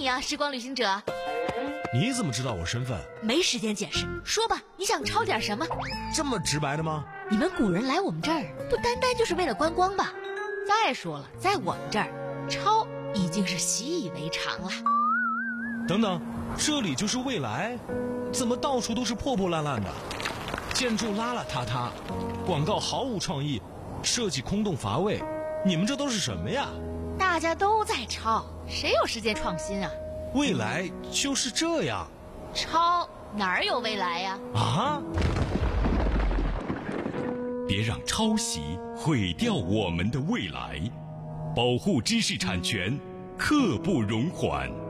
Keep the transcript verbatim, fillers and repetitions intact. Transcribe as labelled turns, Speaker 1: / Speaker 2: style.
Speaker 1: 你啊，时光旅行者。
Speaker 2: 你怎么知道我身份？
Speaker 1: 没时间解释，说吧，你想抄点什么？
Speaker 2: 这么直白的吗？
Speaker 1: 你们古人来我们这儿不单单就是为了观光吧？再说了，在我们这儿，抄已经是习以为常了。
Speaker 2: 等等，这里就是未来？怎么到处都是破破烂烂的？建筑邋邋遢遢，广告毫无创意，设计空洞乏味，你们这都是什么呀？
Speaker 1: 大家都在抄，谁有时间创新啊？
Speaker 2: 未来就是这样。
Speaker 1: 抄哪儿有未来呀？
Speaker 2: 啊！
Speaker 3: 别让抄袭毁掉我们的未来，保护知识产权，刻不容缓。